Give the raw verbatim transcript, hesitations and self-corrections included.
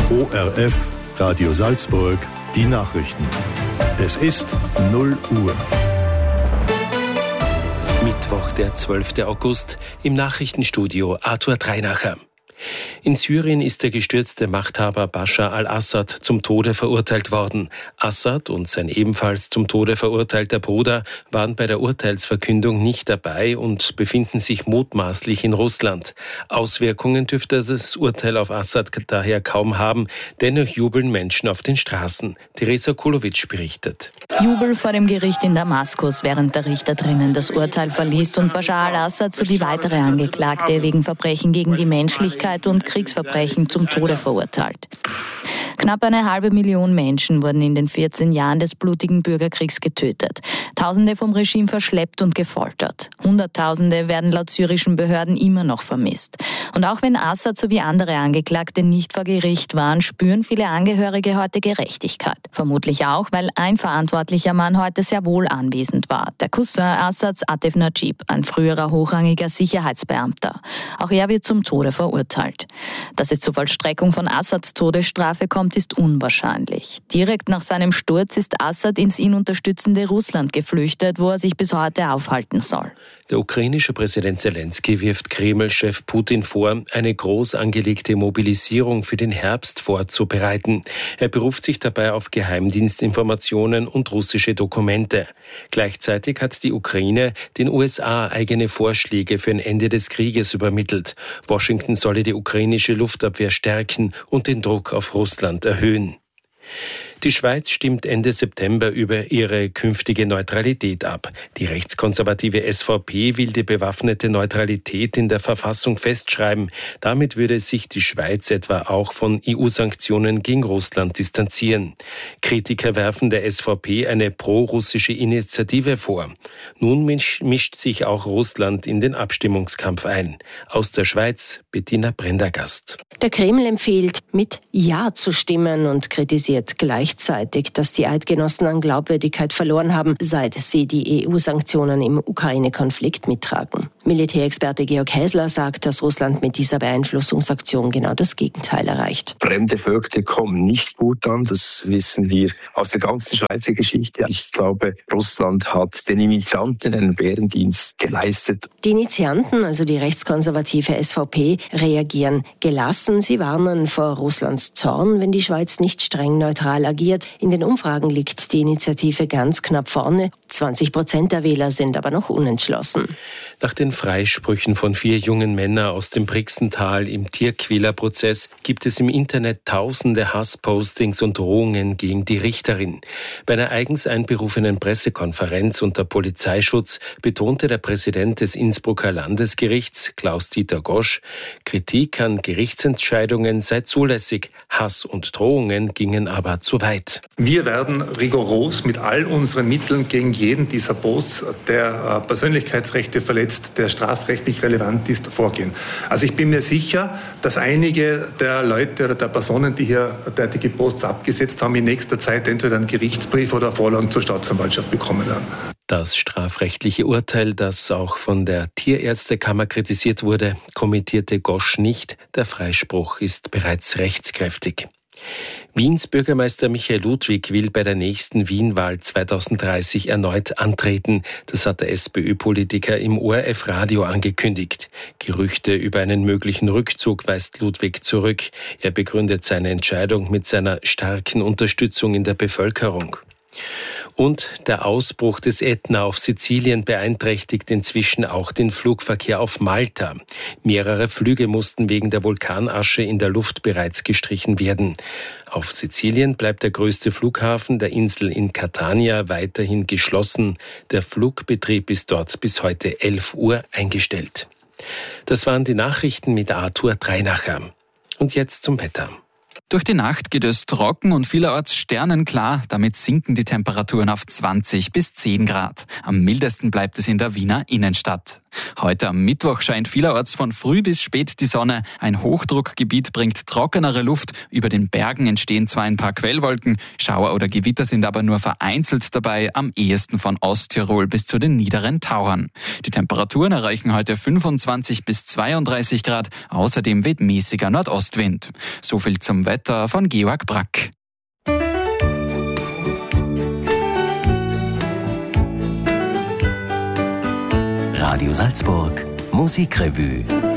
O R F, Radio Salzburg, die Nachrichten. Es ist null Uhr. Mittwoch, der zwölfte August, im Nachrichtenstudio Arthur Dreinacher. In Syrien ist der gestürzte Machthaber Bashar al-Assad zum Tode verurteilt worden. Assad und sein ebenfalls zum Tode verurteilter Bruder waren bei der Urteilsverkündung nicht dabei und befinden sich mutmaßlich in Russland. Auswirkungen dürfte das Urteil auf Assad daher kaum haben, dennoch jubeln Menschen auf den Straßen. Teresa Kulowitsch berichtet. Jubel vor dem Gericht in Damaskus, während der Richter drinnen das Urteil verliest und Bashar al-Assad sowie weitere Angeklagte wegen Verbrechen gegen die Menschlichkeit und Kriegsverbrechen zum Tode verurteilt. Knapp eine halbe Million Menschen wurden in den vierzehn Jahren des blutigen Bürgerkriegs getötet. Tausende vom Regime verschleppt und gefoltert. Hunderttausende werden laut syrischen Behörden immer noch vermisst. Und auch wenn Assad sowie andere Angeklagte nicht vor Gericht waren, spüren viele Angehörige heute Gerechtigkeit. Vermutlich auch, weil ein verantwortlicher Mann heute sehr wohl anwesend war. Der Cousin Assads, Atef Najib, ein früherer hochrangiger Sicherheitsbeamter. Auch er wird zum Tode verurteilt. Dass es zur Vollstreckung von Assads Todesstrafe kommt, ist unwahrscheinlich. Direkt nach seinem Sturz ist Assad ins ihn unterstützende Russland geflüchtet, wo er sich bis heute aufhalten soll. Der ukrainische Präsident Zelensky wirft Kreml-Chef Putin vor, eine groß angelegte Mobilisierung für den Herbst vorzubereiten. Er beruft sich dabei auf Geheimdienstinformationen und russische Dokumente. Gleichzeitig hat die Ukraine den U S A eigene Vorschläge für ein Ende des Krieges übermittelt. Washington solle die ukrainische Luftabwehr stärken und den Druck auf Russland erhöhen. Die Schweiz stimmt Ende September über ihre künftige Neutralität ab. Die rechtskonservative S V P will die bewaffnete Neutralität in der Verfassung festschreiben. Damit würde sich die Schweiz etwa auch von E U-Sanktionen gegen Russland distanzieren. Kritiker werfen der S V P eine pro-russische Initiative vor. Nun mischt sich auch Russland in den Abstimmungskampf ein. Aus der Schweiz Bettina Prendergast. Der Kreml empfiehlt, mit Ja zu stimmen und kritisiert gleich Gleichzeitig, dass die Eidgenossen an Glaubwürdigkeit verloren haben, seit sie die E U-Sanktionen im Ukraine-Konflikt mittragen. Militärexperte Georg Häsler sagt, dass Russland mit dieser Beeinflussungsaktion genau das Gegenteil erreicht. Fremde Völker kommen nicht gut an, das wissen wir aus der ganzen Schweizer Geschichte. Ich glaube, Russland hat den Initianten einen Bärendienst geleistet. Die Initianten, also die rechtskonservative S V P, reagieren gelassen. Sie warnen vor Russlands Zorn, wenn die Schweiz nicht streng neutral agiert. In den Umfragen liegt die Initiative ganz knapp vorne. zwanzig Prozent der Wähler sind aber noch unentschlossen. Nach den Freisprüchen von vier jungen Männern aus dem Brixental im Tierquälerprozess gibt es im Internet tausende Hasspostings und Drohungen gegen die Richterin. Bei einer eigens einberufenen Pressekonferenz unter Polizeischutz betonte der Präsident des Innsbrucker Landesgerichts, Klaus-Dieter Gosch, Kritik an Gerichtsentscheidungen sei zulässig, Hass und Drohungen gingen aber zu weit. Wir werden rigoros mit all unseren Mitteln gegen jeden dieser Posts, der Persönlichkeitsrechte verletzt, der strafrechtlich relevant ist, vorgehen. Also ich bin mir sicher, dass einige der Leute oder der Personen, die hier derartige Posts abgesetzt haben, in nächster Zeit entweder einen Gerichtsbrief oder Vorlagen zur Staatsanwaltschaft bekommen werden. Das strafrechtliche Urteil, das auch von der Tierärztekammer kritisiert wurde, kommentierte Gosch nicht. Der Freispruch ist bereits rechtskräftig. Wiens Bürgermeister Michael Ludwig will bei der nächsten Wien-Wahl zweitausenddreißig erneut antreten. Das hat der SPÖ-Politiker im O R F-Radio angekündigt. Gerüchte über einen möglichen Rückzug weist Ludwig zurück. Er begründet seine Entscheidung mit seiner starken Unterstützung in der Bevölkerung. Und der Ausbruch des Ätna auf Sizilien beeinträchtigt inzwischen auch den Flugverkehr auf Malta. Mehrere Flüge mussten wegen der Vulkanasche in der Luft bereits gestrichen werden. Auf Sizilien bleibt der größte Flughafen der Insel in Catania weiterhin geschlossen. Der Flugbetrieb ist dort bis heute elf Uhr eingestellt. Das waren die Nachrichten mit Arthur Dreinacher. Und jetzt zum Wetter. Durch die Nacht geht es trocken und vielerorts sternenklar. Damit sinken die Temperaturen auf zwanzig bis zehn Grad. Am mildesten bleibt es in der Wiener Innenstadt. Heute am Mittwoch scheint vielerorts von früh bis spät die Sonne. Ein Hochdruckgebiet bringt trockenere Luft. Über den Bergen entstehen zwar ein paar Quellwolken. Schauer oder Gewitter sind aber nur vereinzelt dabei, am ehesten von Osttirol bis zu den niederen Tauern. Die Temperaturen erreichen heute fünfundzwanzig bis zweiunddreißig Grad. Außerdem weht mäßiger Nordostwind. So viel zum Wetter von Georg Brack. Radio Salzburg Musikrevue.